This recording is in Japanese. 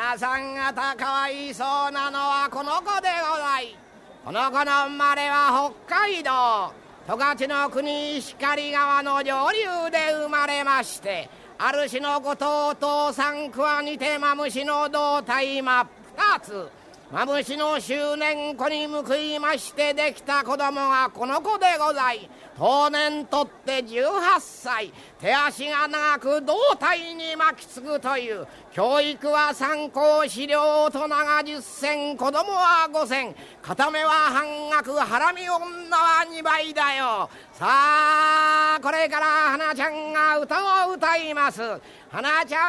皆さん方かわいそうなのはこの子でござい。この子の生まれは北海道十勝の国石狩川の上流で生まれまして、主のごとお父さん桑にてマムシの胴体真っ二つ、マムシの執念子に報いましてできた子供がこの子でござい。当年とって18歳、手足が長く胴体に巻きつくという。教育は参考資料、大人が10銭、子供は5銭、片目は半額、ハラミ女は2倍だよ。さあこれから花ちゃんが歌を歌います。花ちゃん